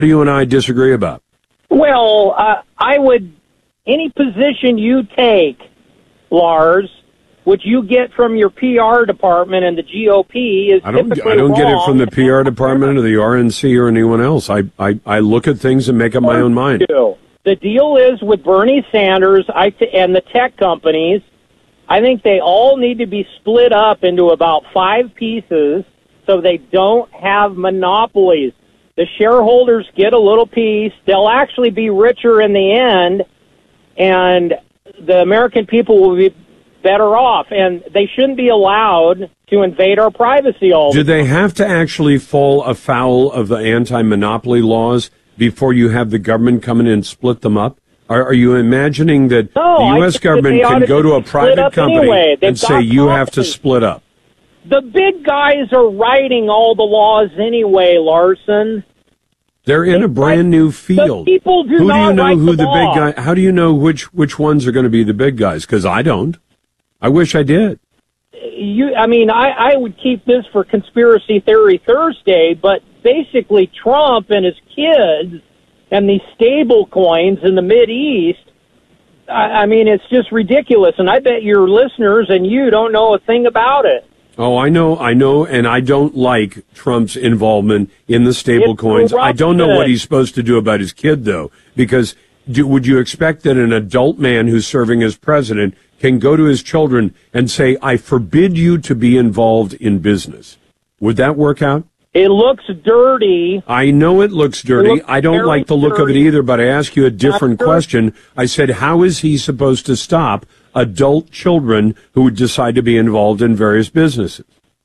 do you and I disagree about? Well, I would, any position you take, Lars, which you get from your PR department and the GOP is typically I don't get it wrong. from the PR department or the RNC or anyone else. I look at things and make up my own mind. The deal is with Bernie Sanders and the tech companies, I think they all need to be split up into about 5 pieces so they don't have monopolies. The shareholders get a little piece. They'll actually be richer in the end, and the American people will be better off, and they shouldn't be allowed to invade our privacy all the time. Do they have to actually fall afoul of the anti-monopoly laws before you have the government come in and split them up? Are you imagining that the U.S. government can go to a private company and say you have to split up? The big guys are writing all the laws anyway, Larson. They're in a brand new field. The people do not write the law. Big guy? How do you know which ones are going to be the big guys? Because I don't. I wish I did. I would keep this for Conspiracy Theory Thursday, but basically Trump and his kids and these stable coins in the Mideast, it's just ridiculous. And I bet your listeners and you don't know a thing about it. Oh, I know, and I don't like Trump's involvement in the stable coins. I don't know what he's supposed to do about his kid, though, because would you expect that an adult man who's serving as president can go to his children and say, I forbid you to be involved in business? Would that work out? It looks dirty. I know it looks dirty. I don't like the look of it either, but I ask you a different question. I said, how is he supposed to stop adult children who would decide to be involved in various businesses?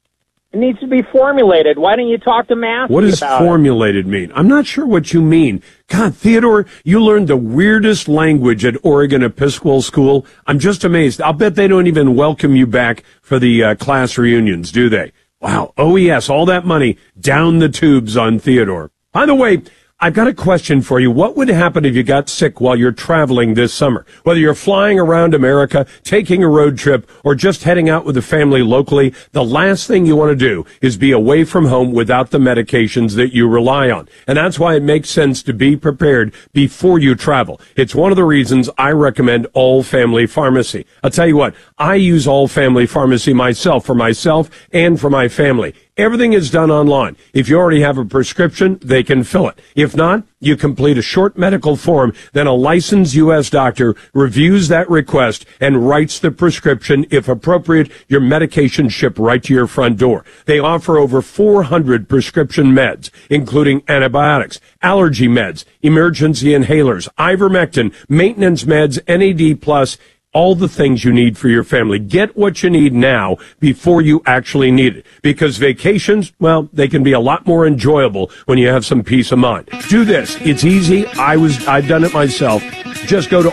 It needs to be formulated. Why don't you talk to Matthew What does about formulated mean? I'm not sure what you mean. God, Theodore, you learned the weirdest language at Oregon Episcopal School. I'm just amazed. I'll bet they don't even welcome you back for the class reunions, do they? Wow. Oh, yes, all that money down the tubes on Theodore. By the way, I've got a question for you. What would happen if you got sick while you're traveling this summer? Whether you're flying around America, taking a road trip, or just heading out with the family locally, the last thing you want to do is be away from home without the medications that you rely on. And that's why it makes sense to be prepared before you travel. It's one of the reasons I recommend All Family Pharmacy. I'll tell you what, I use All Family Pharmacy myself, for myself and for my family. Everything is done online. If you already have a prescription, they can fill it. If not, you complete a short medical form, then a licensed U.S. doctor reviews that request and writes the prescription. If appropriate, your medication shipped right to your front door. They offer over 400 prescription meds, including antibiotics, allergy meds, emergency inhalers, ivermectin, maintenance meds, NAD+, all the things you need for your family. Get what you need now before you actually need it. Because vacations, well, they can be a lot more enjoyable when you have some peace of mind. Do this. It's easy. I've done it myself. Just go to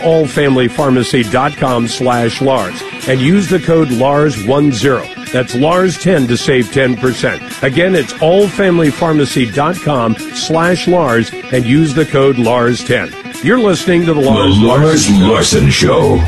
allfamilypharmacy.com/Lars and use the code LARS10. That's LARS10 to save 10%. Again, it's allfamilypharmacy.com/Lars and use the code LARS10. You're listening to the Lars Larson Show.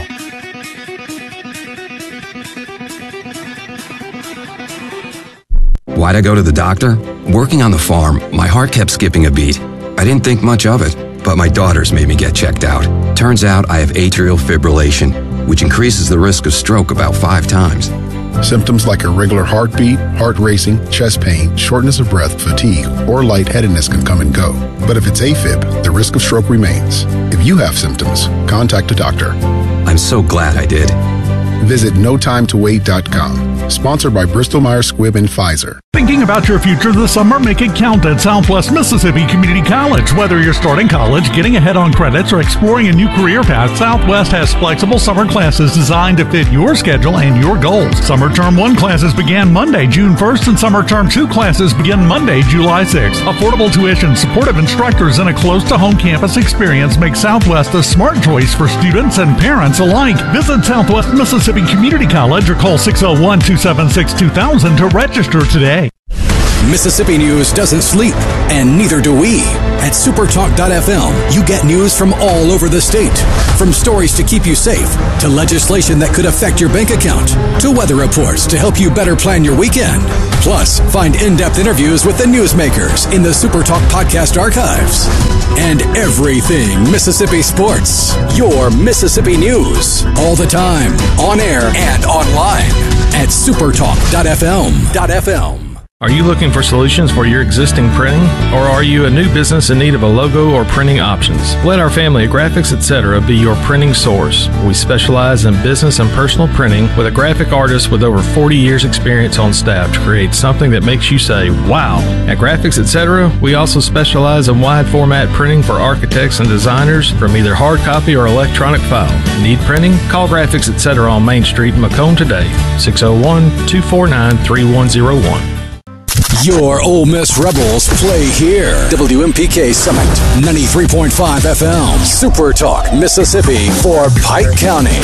Why'd I go to the doctor? Working on the farm, my heart kept skipping a beat. I didn't think much of it, but my daughters made me get checked out. Turns out I have atrial fibrillation, which increases the risk of stroke about 5 times. Symptoms like irregular heartbeat, heart racing, chest pain, shortness of breath, fatigue, or lightheadedness can come and go. But if it's AFib, the risk of stroke remains. If you have symptoms, contact a doctor. I'm so glad I did. Visit NoTimeToWait.com. Sponsored by Bristol-Myers Squibb and Pfizer. Thinking about your future this summer? Make it count at Southwest Mississippi Community College. Whether you're starting college, getting ahead on credits, or exploring a new career path, Southwest has flexible summer classes designed to fit your schedule and your goals. Summer Term 1 classes began Monday, June 1st, and Summer Term 2 classes begin Monday, July 6th. Affordable tuition, supportive instructors, and a close-to-home campus experience make Southwest a smart choice for students and parents alike. Visit Southwest Mississippi Community College or call 601-276-2000 to register today. Mississippi news doesn't sleep, and neither do we. At supertalk.fm, you get news from all over the state. From stories to keep you safe, to legislation that could affect your bank account, to weather reports to help you better plan your weekend. Plus, find in-depth interviews with the newsmakers in the Supertalk podcast archives. And everything Mississippi sports. Your Mississippi news. All the time. On air and online. At supertalk.fm. Are you looking for solutions for your existing printing? Or are you a new business in need of a logo or printing options? Let our family of Graphics Etc. be your printing source. We specialize in business and personal printing with a graphic artist with over 40 years experience on staff to create something that makes you say, wow. At Graphics Etc., we also specialize in wide format printing for architects and designers from either hard copy or electronic file. Need printing? Call Graphics Etc. on Main Street in Macomb today, 601-249-3101. Your Ole Miss Rebels play here. WMPK Summit, 93.5 FM. Super Talk, Mississippi for Pike County.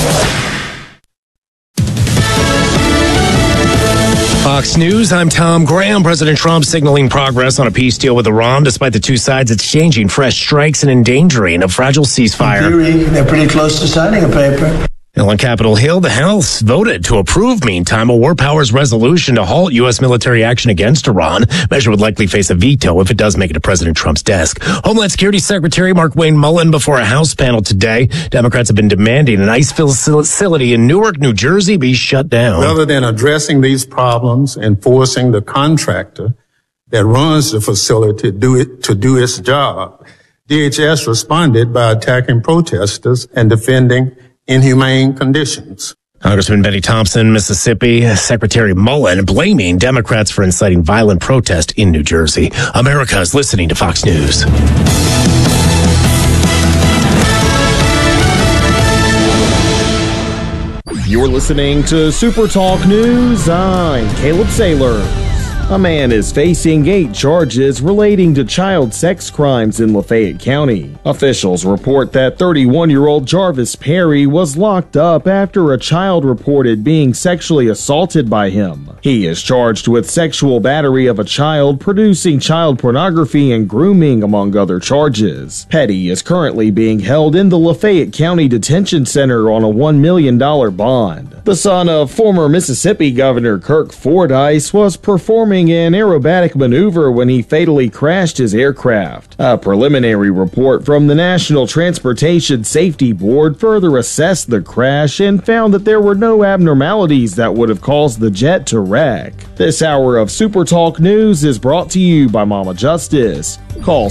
Fox News, I'm Tom Graham. President Trump signaling progress on a peace deal with Iran, despite the two sides exchanging fresh strikes and endangering a fragile ceasefire. In theory, they're pretty close to signing a paper. And on Capitol Hill, the House voted to approve, meantime, a war powers resolution to halt U.S. military action against Iran. Measure would likely face a veto if it does make it to President Trump's desk. Homeland Security Secretary Markwayne Mullin before a House panel today. Democrats have been demanding an ICE facility in Newark, New Jersey be shut down. Rather than addressing these problems and forcing the contractor that runs the facility to do its job, DHS responded by attacking protesters and defending inhumane conditions. Congressman Benny Thompson, Mississippi, Secretary Mullin blaming Democrats for inciting violent protest in New Jersey. America is listening to Fox News. You're listening to Super Talk News. I'm Caleb Saylor. A man is facing 8 charges relating to child sex crimes in Lafayette County. Officials report that 31-year-old Jarvis Perry was locked up after a child reported being sexually assaulted by him. He is charged with sexual battery of a child, producing child pornography, and grooming, among other charges. Petty is currently being held in the Lafayette County Detention Center on a $1 million bond. The son of former Mississippi Governor Kirk Fordyce was performing an aerobatic maneuver when he fatally crashed his aircraft. A preliminary report from the National Transportation Safety Board further assessed the crash and found that there were no abnormalities that would have caused the jet to wreck. This hour of Super Talk News is brought to you by Mama Justice. Call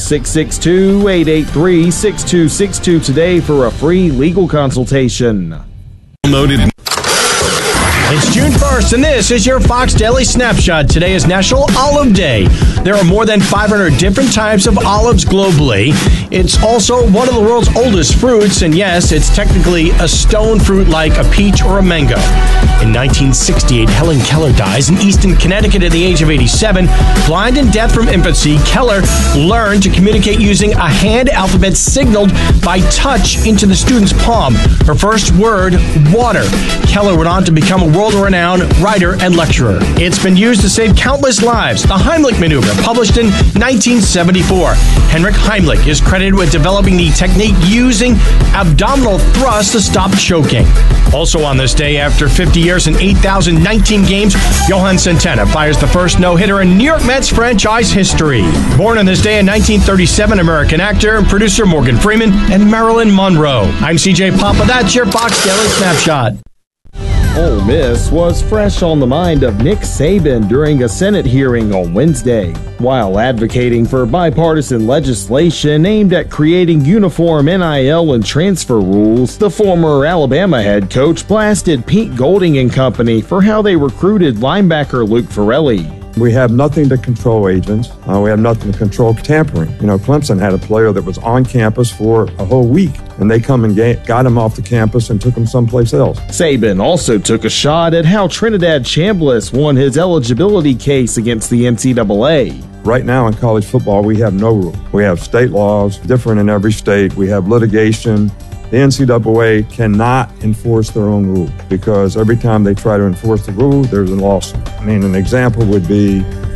662-883-6262 today for a free legal consultation. Noted. It's June 1st, and this is your Fox Daily Snapshot. Today is National Olive Day. There are more than 500 different types of olives globally. It's also one of the world's oldest fruits, and yes, it's technically a stone fruit like a peach or a mango. In 1968, Helen Keller dies in Easton, Connecticut at the age of 87. Blind and deaf from infancy, Keller learned to communicate using a hand alphabet signaled by touch into the student's palm. Her first word, water. Keller went on to become a world-renowned writer and lecturer. It's been used to save countless lives. The Heimlich maneuver, published in 1974. Henrik Heimlich is credited with developing the technique using abdominal thrust to stop choking. Also on this day, after 50 years and 8,019 games, Johan Santana fires the first no-hitter in New York Mets franchise history. Born on this day in 1937, American actor and producer Morgan Freeman and Marilyn Monroe. I'm CJ Papa. That's your Fox Daily Snapshot. Ole Miss was fresh on the mind of Nick Saban during a Senate hearing on Wednesday. While advocating for bipartisan legislation aimed at creating uniform NIL and transfer rules, the former Alabama head coach blasted Pete Golding and company for how they recruited linebacker Luke Farrelly. We have nothing to control agents. We have nothing to control tampering. Clemson had a player that was on campus for a whole week, and they come and got him off the campus and took him someplace else. Saban also took a shot at how Trinidad Chambliss won his eligibility case against the NCAA. Right now in college football, we have no rule. We have state laws, different in every state. We have litigation. The NCAA cannot enforce their own rule because every time they try to enforce the rule, there's a lawsuit. An example would be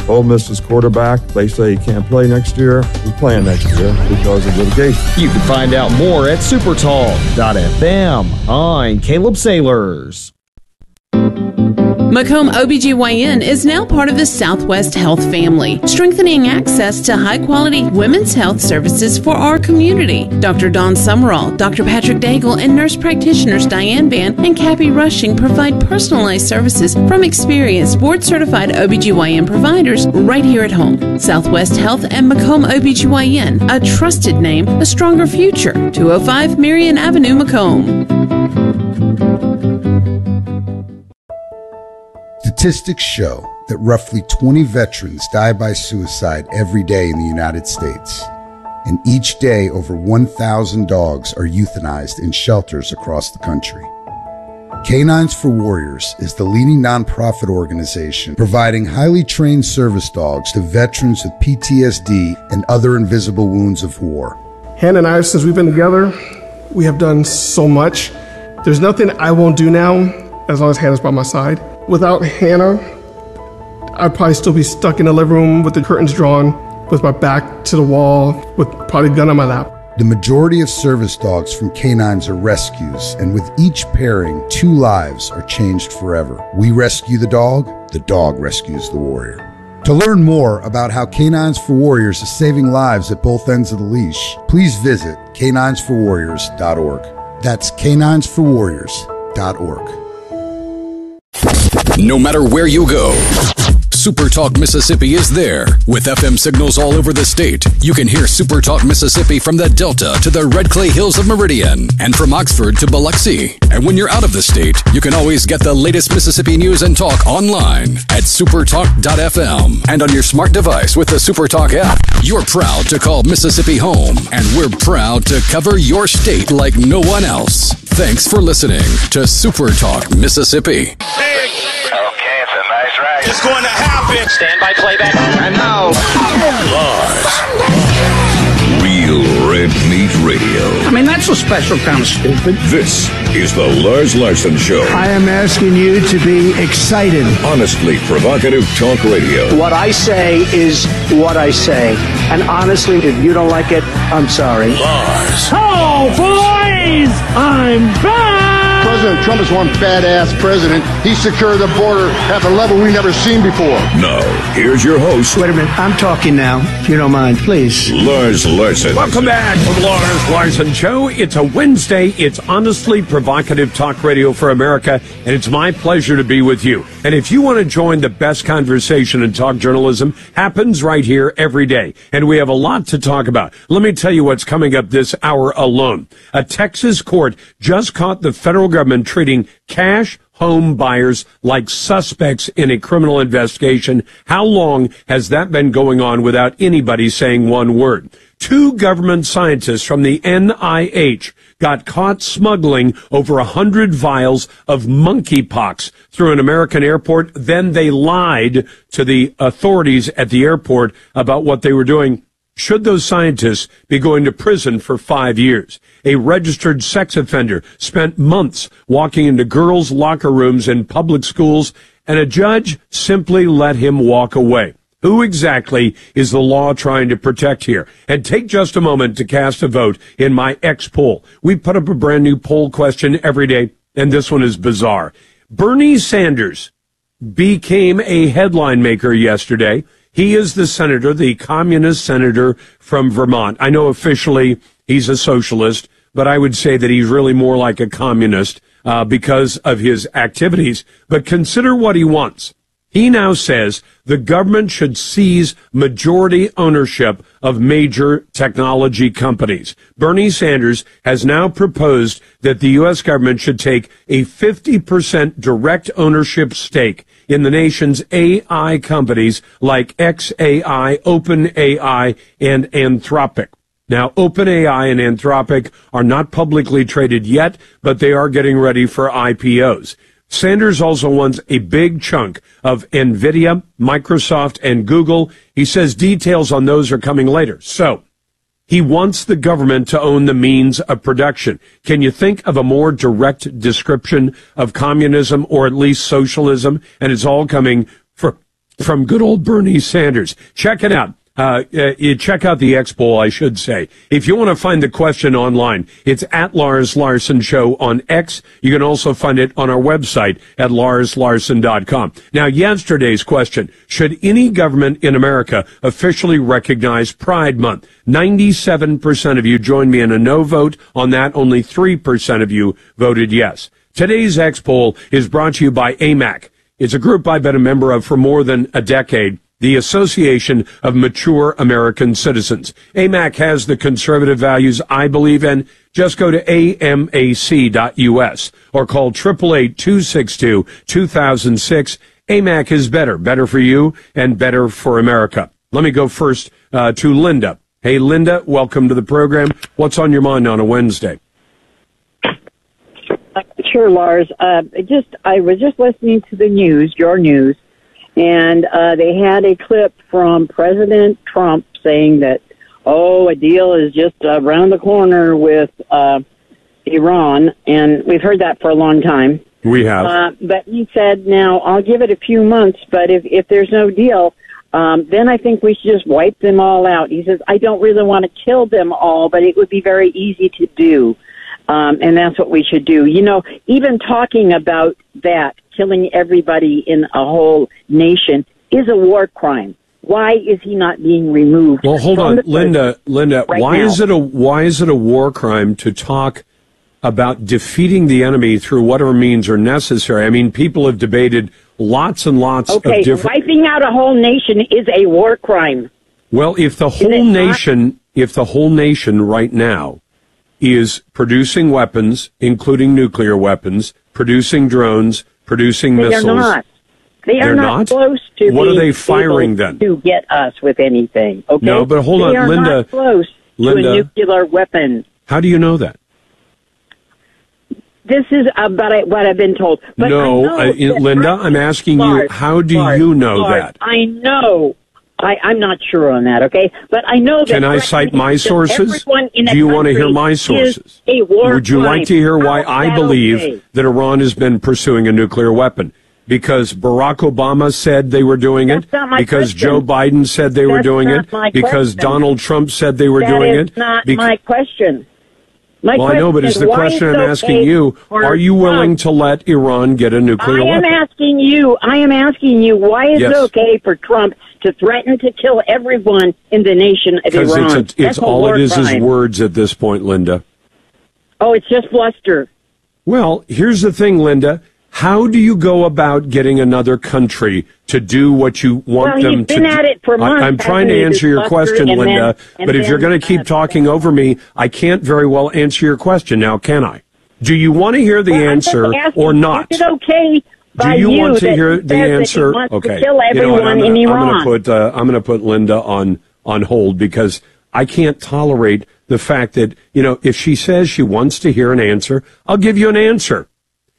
Ole Miss's quarterback, they say he can't play next year. He's playing next year because of litigation. You can find out more at supertalk.fm. I'm Caleb Sailors. Macomb OBGYN is now part of the Southwest Health family, strengthening access to high-quality women's health services for our community. Dr. Dawn Summerall, Dr. Patrick Daigle, and nurse practitioners Diane Ban and Cappy Rushing provide personalized services from experienced board-certified OBGYN providers right here at home. Southwest Health and Macomb OBGYN, a trusted name, a stronger future. 205 Marion Avenue, Macomb. Statistics show that roughly 20 veterans die by suicide every day in the United States. And each day, over 1,000 dogs are euthanized in shelters across the country. Canines for Warriors is the leading nonprofit organization providing highly trained service dogs to veterans with PTSD and other invisible wounds of war. Hannah and I, since we've been together, we have done so much. There's nothing I won't do now as long as Hannah's by my side. Without Hannah, I'd probably still be stuck in the living room with the curtains drawn, with my back to the wall, with probably a gun on my lap. The majority of service dogs from canines are rescues, and with each pairing, 2 lives are changed forever. We rescue the dog rescues the warrior. To learn more about how Canines for Warriors is saving lives at both ends of the leash, please visit caninesforwarriors.org. That's caninesforwarriors.org. No matter where you go, SuperTalk Mississippi is there. With FM signals all over the state, you can hear SuperTalk Mississippi from the Delta to the Red Clay Hills of Meridian and from Oxford to Biloxi. And when you're out of the state, you can always get the latest Mississippi news and talk online at supertalk.fm and on your smart device with the SuperTalk app. You're proud to call Mississippi home, and we're proud to cover your state like no one else. Thanks for listening to SuperTalk Mississippi. It's going to happen. Stand by playback. And now, Lars. Real Red Meat Radio. I mean, that's a special kind of stupid. This is the Lars Larson Show. I am asking you to be excited. Honestly provocative talk radio. What I say is what I say. And honestly, if you don't like it, I'm sorry. Lars. Oh, boys! I'm back! President Trump is one badass president. He secured the border at a level we've never seen before. Now, here's your host. Wait a minute. I'm talking now, if you don't mind, please. Lars Larson. Welcome back to the Lars Larson Show. It's a Wednesday. It's honestly provocative talk radio for America, and it's my pleasure to be with you. And if you want to join the best conversation in talk journalism, happens right here every day. And we have a lot to talk about. Let me tell you what's coming up this hour alone. A Texas court just caught the federal government treating cash home buyers like suspects in a criminal investigation. How long has that been going on without anybody saying one word? 2 government scientists from the NIH got caught smuggling over 100 vials of monkeypox through an American airport. Then they lied to the authorities at the airport about what they were doing. Should those scientists be going to prison for 5 years? A registered sex offender spent months walking into girls' locker rooms in public schools, and a judge simply let him walk away. Who exactly is the law trying to protect here? And take just a moment to cast a vote in my X poll. We put up a brand new poll question every day, and this one is bizarre. Bernie Sanders became a headline maker yesterday. He is the senator, the communist senator from Vermont. I know officially he's a socialist, but I would say that he's really more like a communist because of his activities. But consider what he wants. He now says the government should seize majority ownership of major technology companies. Bernie Sanders has now proposed that the U.S. government should take a 50% direct ownership stake in the nation's AI companies like xAI, OpenAI, and Anthropic. Now, OpenAI and Anthropic are not publicly traded yet, but they are getting ready for IPOs. Sanders also wants a big chunk of NVIDIA, Microsoft, and Google. He says details on those are coming later. So, he wants the government to own the means of production. Can you think of a more direct description of communism or at least socialism? And it's all coming from good old Bernie Sanders. Check it out. Check out the X poll, I should say. If you want to find the question online, it's at Lars Larson Show on X. You can also find it on our website at larslarson.com. Now, yesterday's question, should any government in America officially recognize Pride Month? 97% of you joined me in a no vote on that. Only 3% of you voted yes. Today's X poll is brought to you by AMAC. It's a group I've been a member of for more than a decade. The Association of Mature American Citizens. AMAC has the conservative values I believe in. Just go to amac.us or call 888-262-2006. AMAC is better. Better for you and better for America. Let me go first to Linda. Hey, Linda, welcome to the program. What's on your mind on a Wednesday? Sure, Lars. I was just listening to the news, your news, and they had a clip from President Trump saying that, a deal is just around the corner with Iran, and we've heard that for a long time. We have. But he said, now, I'll give it a few months, but if there's no deal, then I think we should just wipe them all out. He says, I don't really want to kill them all, but it would be very easy to do. And that's what we should do. You know, even talking about that, killing everybody in a whole nation, is a war crime. Why is he not being removed? Well, hold on, Linda, right why now? Why is it a war crime to talk about defeating the enemy through whatever means are necessary? I mean, people have debated lots and lots of different... wiping out a whole nation is a war crime. Well, if the whole nation right now is producing weapons, including nuclear weapons, producing drones, producing missiles. They're not. They're not close to what being are they firing then? To get us with anything, okay? No, but hold on, Linda. They are not close to a nuclear weapon. How do you know that? This is about what I've been told. But Linda, I'm asking you, how do you know that? I know. I'm not sure on that, okay? But I know that... Can I cite my sources? Do you want to hear my sources? Would you like to hear why I believe that Iran has been pursuing a nuclear weapon? Because Barack Obama said they were doing it? Because Joe Biden said they were doing it? Because Donald Trump said they were doing it? That's not my question. Well, I know, but it's the question I'm asking you. Are you willing to let Iran get a nuclear weapon? I am asking you, why is it okay for Trump to threaten to kill everyone in the nation of Iran? Because it's all it is words at this point, Linda. Oh, it's just bluster. Well, here's the thing, Linda. How do you go about getting another country to do what you want them to do? At it for months. I'm trying to answer your question, Linda, but if you're going to keep talking over me, I can't very well answer your question now, can I? Do you want to hear the answer or not? Is it okay? Do you want to hear the answer? Okay. Kill everyone in Iran. I'm going to put Linda on hold because I can't tolerate the fact that, if she says she wants to hear an answer, I'll give you an answer.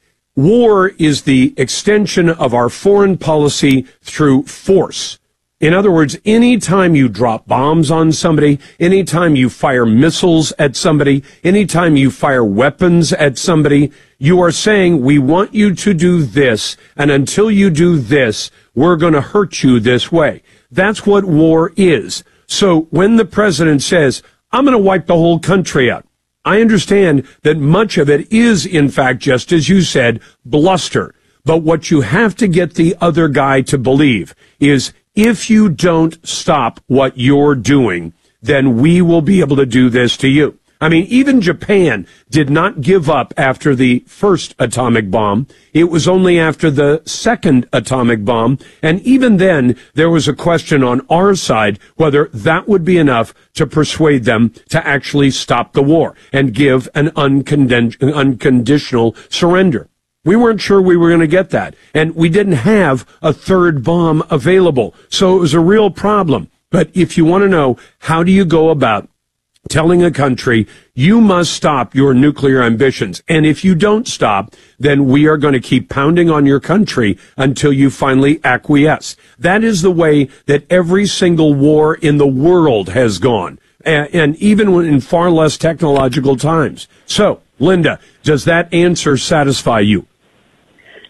War is the extension of our foreign policy through force. In other words, anytime you drop bombs on somebody, anytime you fire missiles at somebody, anytime you fire weapons at somebody, you are saying, we want you to do this, and until you do this, we're going to hurt you this way. That's what war is. So when the president says, I'm going to wipe the whole country out, I understand that much of it is, in fact, just as you said, bluster. But what you have to get the other guy to believe is if you don't stop what you're doing, then we will be able to do this to you. I mean, even Japan did not give up after the first atomic bomb. It was only after the second atomic bomb. And even then, there was a question on our side whether that would be enough to persuade them to actually stop the war and give an unconditional surrender. We weren't sure we were going to get that. And we didn't have a third bomb available. So it was a real problem. But if you want to know, how do you go about telling a country, you must stop your nuclear ambitions. And if you don't stop, then we are going to keep pounding on your country until you finally acquiesce. That is the way that every single war in the world has gone. And even in far less technological times. So, Linda, does that answer satisfy you?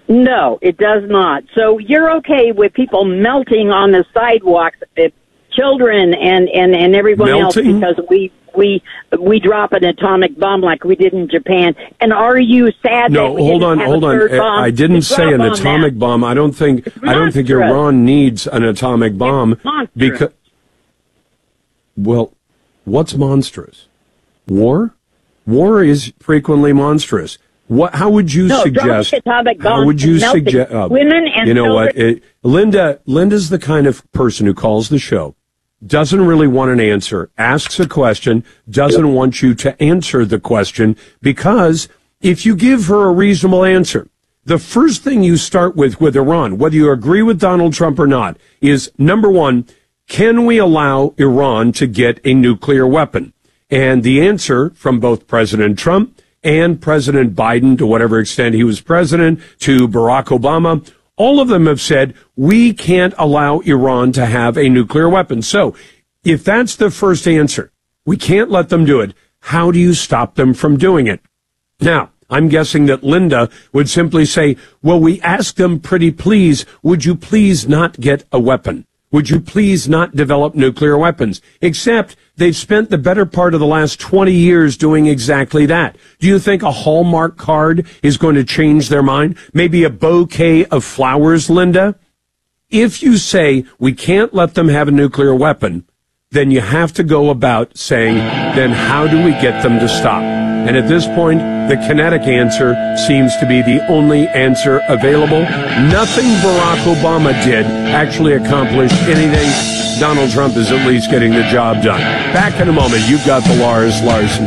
No, it does not. So you're okay with people melting on the sidewalks, children and everyone Melting? else, because we drop an atomic bomb like we did in Japan. And are you sad No, that we hold didn't on, have hold a on. third bomb I didn't to say drop an on atomic that? bomb. I don't think monstrous. Iran needs an atomic bomb monstrous. because. Well, what's monstrous? War? War is frequently monstrous. What? How would you suggest? Atomic How would you bombs suggest? women and you know children. what? Linda's the kind of person who calls the show, doesn't really want an answer, asks a question, doesn't want you to answer the question, because if you give her a reasonable answer, the first thing you start with Iran, whether you agree with Donald Trump or not, is number one, can we allow Iran to get a nuclear weapon? And the answer from both President Trump and President Biden, to whatever extent he was president, to Barack Obama, all of them have said, we can't allow Iran to have a nuclear weapon. So if that's the first answer, we can't let them do it. How do you stop them from doing it? Now, I'm guessing that Linda would simply say, well, we asked them pretty please, would you please not get a weapon? Would you please not develop nuclear weapons? Except they've spent the better part of the last 20 years doing exactly that. Do you think a Hallmark card is going to change their mind? Maybe a bouquet of flowers, Linda? If you say we can't let them have a nuclear weapon, then you have to go about saying, then how do we get them to stop? And at this point, the kinetic answer seems to be the only answer available. Nothing Barack Obama did actually accomplished anything. Donald Trump is at least getting the job done. Back in a moment, you've got the Lars Larson